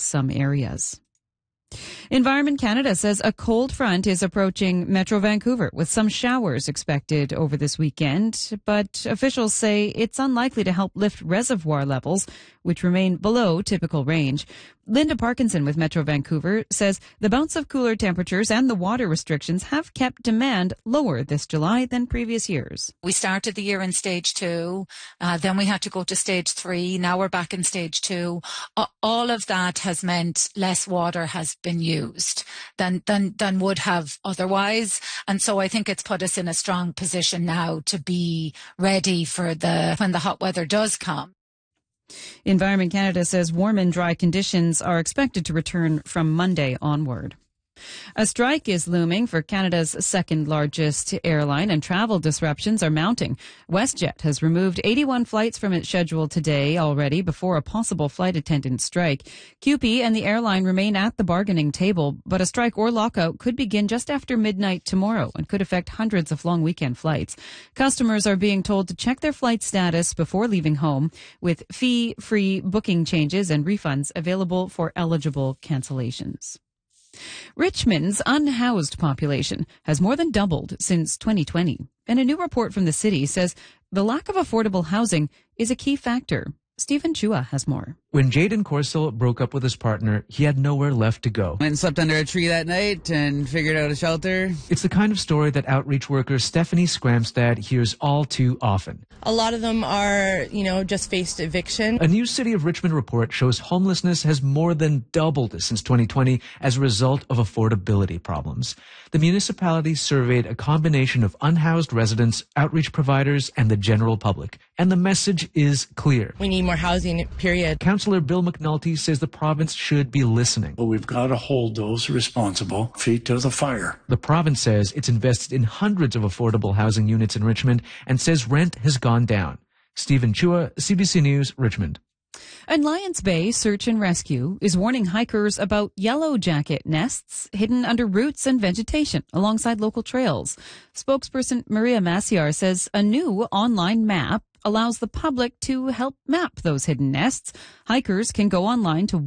some areas. Environment Canada says a cold front is approaching Metro Vancouver with some showers expected over this weekend, but officials say it's unlikely to help lift reservoir levels, which remain below typical range. Linda Parkinson with Metro Vancouver says the bounce of cooler temperatures and the water restrictions have kept demand lower this July than previous years. We started the year in stage 2, then we had to go to stage 3, now we're back in stage 2. All of that has meant less water has been used than would have otherwise. And so I think it's put us in a strong position now to be ready for when the hot weather does come. Environment Canada says warm and dry conditions are expected to return from Monday onward. A strike is looming for Canada's second largest airline, and travel disruptions are mounting. WestJet has removed 81 flights from its schedule today already before a possible flight attendant strike. CUPE and the airline remain at the bargaining table, but a strike or lockout could begin just after midnight tomorrow and could affect hundreds of long weekend flights. Customers are being told to check their flight status before leaving home, with fee-free booking changes and refunds available for eligible cancellations. Richmond's unhoused population has more than doubled since 2020, and a new report from the city says the lack of affordable housing is a key factor. Stephen Chua has more. When Jaden Corsell broke up with his partner, he had nowhere left to go. Went and slept under a tree that night and figured out a shelter. It's the kind of story that outreach worker Stephanie Scramstad hears all too often. A lot of them are, just faced eviction. A new City of Richmond report shows homelessness has more than doubled since 2020 as a result of affordability problems. The municipality surveyed a combination of unhoused residents, outreach providers, and the general public. And the message is clear. We need more housing, period. Councillor Bill McNulty says the province should be listening. But we've got to hold those responsible feet to the fire. The province says it's invested in hundreds of affordable housing units in Richmond and says rent has gone down. Stephen Chua, CBC News, Richmond. And Lions Bay Search and Rescue is warning hikers about yellow jacket nests hidden under roots and vegetation alongside local trails. Spokesperson Maria Maciar says a new online map allows the public to help map those hidden nests. Hikers can go online to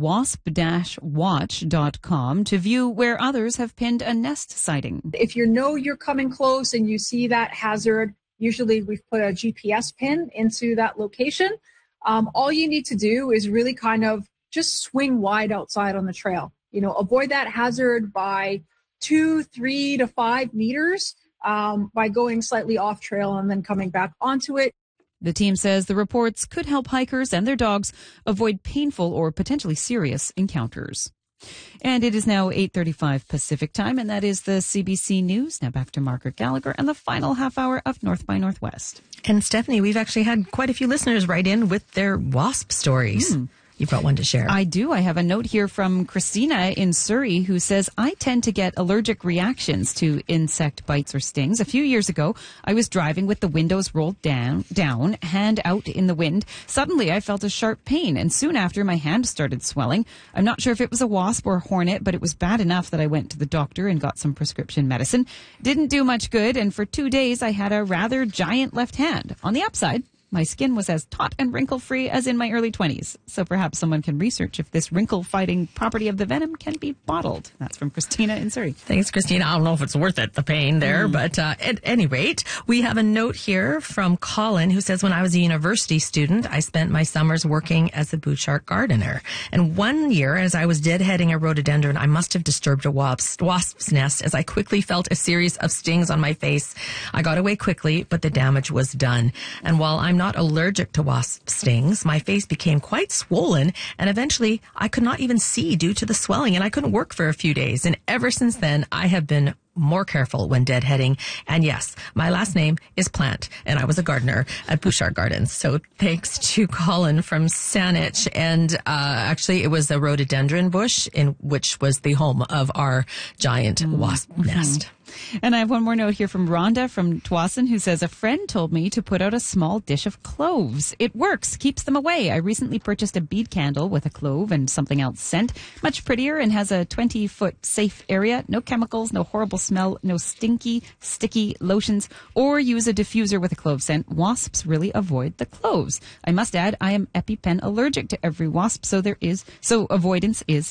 wasp-watch.com to view where others have pinned a nest sighting. If you know you're coming close and you see that hazard, usually we've put a GPS pin into that location. All you need to do is really kind of just swing wide outside on the trail. Avoid that hazard by 2, 3 to 5 meters by going slightly off trail and then coming back onto it. The team says the reports could help hikers and their dogs avoid painful or potentially serious encounters. And it is now 8:35 Pacific time, and that is the CBC News. Now back to Margaret Gallagher and the final half hour of North by Northwest. And Stephanie, we've actually had quite a few listeners write in with their WASP stories. You've got one to share. I do. I have a note here from Christina in Surrey who says, I tend to get allergic reactions to insect bites or stings. A few years ago, I was driving with the windows rolled down, hand out in the wind. Suddenly, I felt a sharp pain, and soon after, my hand started swelling. I'm not sure if it was a wasp or a hornet, but it was bad enough that I went to the doctor and got some prescription medicine. Didn't do much good, and for 2 days, I had a rather giant left hand. On the upside, my skin was as taut and wrinkle-free as in my early 20s. So perhaps someone can research if this wrinkle-fighting property of the venom can be bottled. That's from Christina in Surrey. Thanks, Christina. I don't know if it's worth it, the pain there. But at any rate, we have a note here from Colin who says, when I was a university student, I spent my summers working as a Bouchard gardener. And one year, as I was deadheading a rhododendron, I must have disturbed a wasp's nest as I quickly felt a series of stings on my face. I got away quickly, but the damage was done. And while I'm not allergic to wasp stings, my face became quite swollen, and eventually I could not even see due to the swelling, and I couldn't work for a few days. And ever since then, I have been more careful when deadheading. And yes, my last name is Plant, and I was a gardener at Bouchard Gardens. So thanks to Colin from Saanich. And actually, it was a rhododendron bush, in which was the home of our giant wasp nest. And I have one more note here from Rhonda from Tsawwassen who says, a friend told me to put out a small dish of cloves. It works, keeps them away. I recently purchased a bead candle with a clove and something else scent. Much prettier and has a 20-foot safe area. No chemicals, no horrible smell, no stinky, sticky lotions, or use a diffuser with a clove scent. Wasps really avoid the cloves. I must add, I am EpiPen allergic to every wasp, so avoidance is